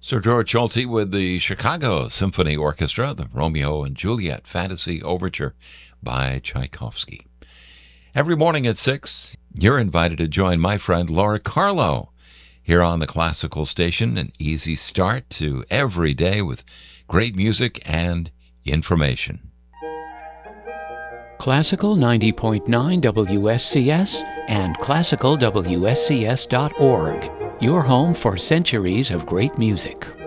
Sir George Solti with the Chicago Symphony Orchestra, the Romeo and Juliet Fantasy Overture by Tchaikovsky. Every morning at 6, you're invited to join my friend Laura Carlo here on the Classical Station. An easy start to every day with great music and information. Classical 90.9 WSCS and classicalwscs.org. Your home for centuries of great music.